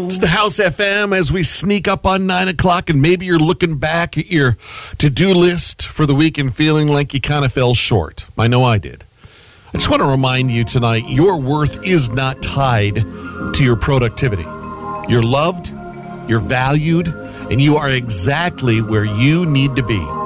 It's the House FM as we sneak up on 9 o'clock, and maybe you're looking back at your to-do list for the week and feeling like you kind of fell short. I know I did. I just want to remind you tonight, your worth is not tied to your productivity. You're loved, you're valued, and you are exactly where you need to be.